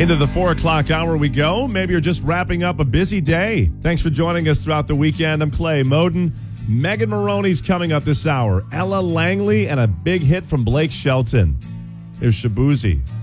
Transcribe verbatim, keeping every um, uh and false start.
Into the four o'clock hour we go. Maybe you're just wrapping up a busy day. Thanks for joining us throughout the weekend. I'm Clay Moden. Megan Maroney's coming up this hour. Ella Langley and a big hit from Blake Shelton. Here's Shabuzi.